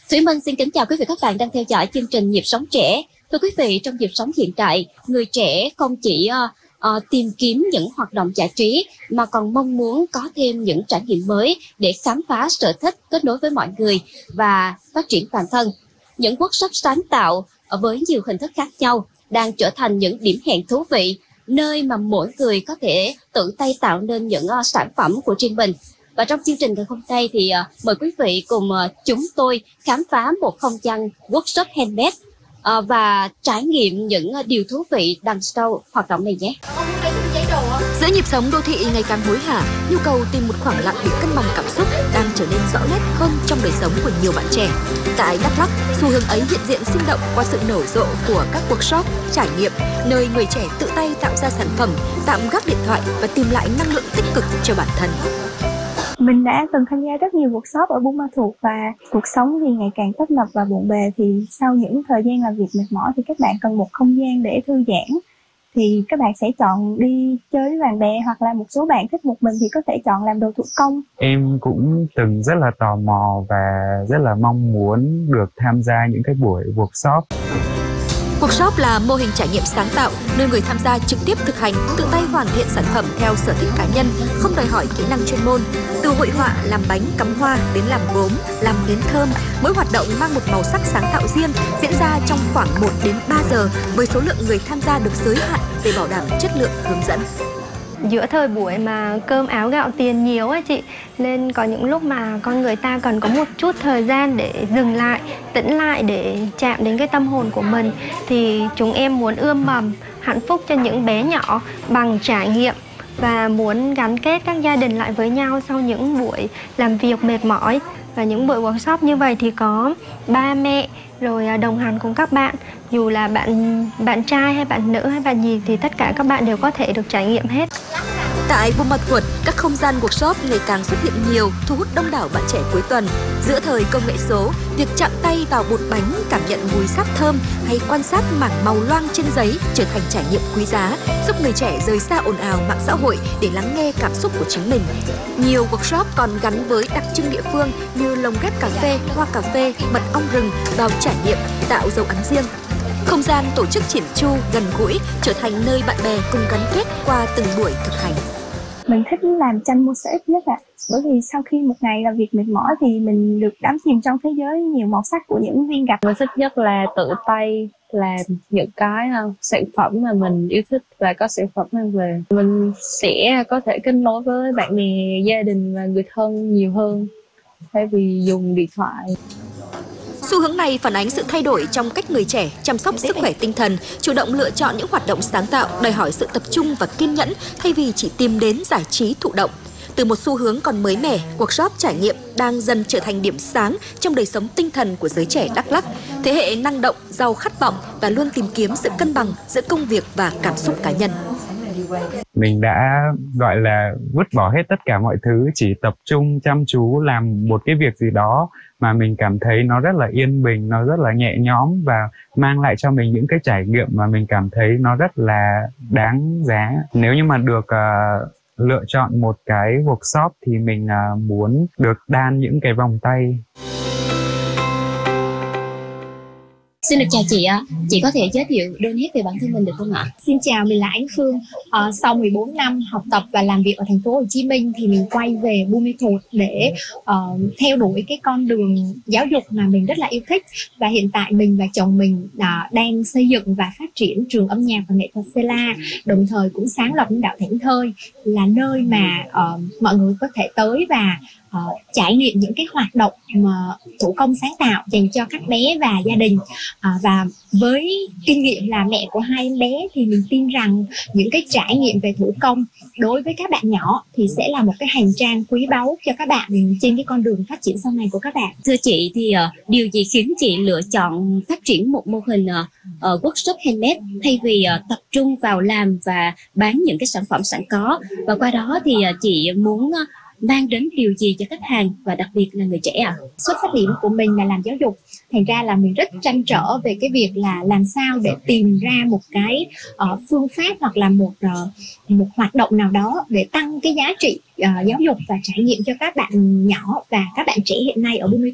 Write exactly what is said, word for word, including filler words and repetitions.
Thủy Minh xin kính chào quý vị các bạn đang theo dõi chương trình Nhịp Sống Trẻ. Thưa quý vị, trong nhịp sống hiện đại, người trẻ không chỉ uh, uh, tìm kiếm những hoạt động giải trí mà còn mong muốn có thêm những trải nghiệm mới để khám phá sở thích, kết nối với mọi người và phát triển bản thân. Những workshop sáng tạo với nhiều hình thức khác nhau đang trở thành những điểm hẹn thú vị, nơi mà mỗi người có thể tự tay tạo nên những uh, sản phẩm của riêng mình. Và trong chương trình ngày hôm nay thì uh, mời quý vị cùng uh, chúng tôi khám phá một không gian workshop handmade uh, và trải nghiệm những uh, điều thú vị đằng sau hoạt động này nhé. Giữa nhịp sống đô thị ngày càng hối hả, nhu cầu tìm một khoảng lặng để cân bằng cảm xúc đang trở nên rõ nét hơn trong đời sống của nhiều bạn trẻ. Tại Đắk Lắk, xu hướng ấy hiện diện sinh động qua sự nở rộ của các workshop trải nghiệm, nơi người trẻ tự tay tạo ra sản phẩm, tạm gác điện thoại và tìm lại năng lượng tích cực cho bản thân. Mình đã từng tham gia rất nhiều workshop ở Buôn Ma Thuột và cuộc sống thì ngày càng tấp nập và bộn bề, thì sau những thời gian làm việc mệt mỏi thì các bạn cần một không gian để thư giãn. Thì các bạn sẽ chọn đi chơi với bạn bè, hoặc là một số bạn thích một mình thì có thể chọn làm đồ thủ công. Em cũng từng rất là tò mò và rất là mong muốn được tham gia những cái buổi workshop. Workshop là mô hình trải nghiệm sáng tạo nơi người tham gia trực tiếp thực hành, tự tay hoàn thiện sản phẩm theo sở thích cá nhân, không đòi hỏi kỹ năng chuyên môn. Từ hội họa, làm bánh, cắm hoa đến làm gốm, làm nến thơm, mỗi hoạt động mang một màu sắc sáng tạo riêng, diễn ra trong khoảng một đến ba giờ với số lượng người tham gia được giới hạn để bảo đảm chất lượng hướng dẫn. Giữa thời buổi mà cơm áo gạo tiền nhiều á chị, nên có những lúc mà con người ta cần có một chút thời gian để dừng lại, tĩnh lại để chạm đến cái tâm hồn của mình. Thì chúng em muốn ươm mầm hạnh phúc cho những bé nhỏ bằng trải nghiệm và muốn gắn kết các gia đình lại với nhau sau những buổi làm việc mệt mỏi. Và những buổi workshop như vậy thì có ba mẹ rồi đồng hành cùng các bạn, dù là bạn bạn trai hay bạn nữ hay bạn gì thì tất cả các bạn đều có thể được trải nghiệm hết. Tại Buôn Ma Thuột, các không gian workshop ngày càng xuất hiện nhiều, thu hút đông đảo bạn trẻ cuối tuần. Giữa thời công nghệ số, việc chạm tay vào bột bánh, cảm nhận mùi sáp thơm hay quan sát mảng màu loang trên giấy trở thành trải nghiệm quý giá, giúp người trẻ rời xa ồn ào mạng xã hội để lắng nghe cảm xúc của chính mình. Nhiều workshop còn gắn với đặc trưng địa phương như lồng ghép cà phê, hoa cà phê, mật ong rừng vào trải nghiệm, tạo dấu ấn riêng. Không gian tổ chức chỉn chu, gần gũi, trở thành nơi bạn bè cùng gắn kết qua từng buổi thực hành. Mình thích làm tranh mosaic nhất ạ. Bởi vì sau khi một ngày làm việc mệt mỏi thì mình được đắm chìm trong thế giới nhiều màu sắc của những viên gạch. Mình thích nhất là tự tay làm những cái uh, sản phẩm mà mình yêu thích và có sản phẩm mang về. Mình sẽ có thể kết nối với bạn bè, gia đình và người thân nhiều hơn thay vì dùng điện thoại. Xu hướng này phản ánh sự thay đổi trong cách người trẻ chăm sóc sức khỏe tinh thần, chủ động lựa chọn những hoạt động sáng tạo, đòi hỏi sự tập trung và kiên nhẫn thay vì chỉ tìm đến giải trí thụ động. Từ một xu hướng còn mới mẻ, workshop trải nghiệm đang dần trở thành điểm sáng trong đời sống tinh thần của giới trẻ Đắk Lắk. Thế hệ năng động, giàu khát vọng và luôn tìm kiếm sự cân bằng giữa công việc và cảm xúc cá nhân. Mình đã gọi là vứt bỏ hết tất cả mọi thứ, chỉ tập trung chăm chú làm một cái việc gì đó mà mình cảm thấy nó rất là yên bình, nó rất là nhẹ nhõm và mang lại cho mình những cái trải nghiệm mà mình cảm thấy nó rất là đáng giá. Nếu như mà được uh, lựa chọn một cái workshop thì mình uh, muốn được đan những cái vòng tay. Xin được chào chị ạ. Chị có thể giới thiệu đôi nét về bản thân mình được không ạ? Xin chào, mình là Ánh Phương. À, sau mười bốn năm học tập và làm việc ở thành phố Hồ Chí Minh thì mình quay về Buôn Ma Thuột để uh, theo đuổi cái con đường giáo dục mà mình rất là yêu thích. Và hiện tại mình và chồng mình uh, đang xây dựng và phát triển trường âm nhạc và nghệ thuật Sela, đồng thời cũng sáng lập đạo Thảnh Thơi, là nơi mà uh, mọi người có thể tới và Uh, trải nghiệm những cái hoạt động mà thủ công sáng tạo dành cho các bé và gia đình. Uh, và với kinh nghiệm là mẹ của hai em bé thì mình tin rằng những cái trải nghiệm về thủ công đối với các bạn nhỏ thì sẽ là một cái hành trang quý báu cho các bạn trên cái con đường phát triển sau này của các bạn. Thưa chị thì uh, điều gì khiến chị lựa chọn phát triển một mô hình uh, uh, workshop handmade thay vì uh, tập trung vào làm và bán những cái sản phẩm sẵn có, và qua đó thì uh, chị muốn uh, mang đến điều gì cho khách hàng và đặc biệt là người trẻ ạ? À? Xuất phát điểm của mình là làm giáo dục, thành ra là mình rất trăn trở về cái việc là làm sao để tìm ra một cái uh, phương pháp hoặc là một uh, một hoạt động nào đó để tăng cái giá trị uh, giáo dục và trải nghiệm cho các bạn nhỏ và các bạn trẻ hiện nay ở Buôn Ma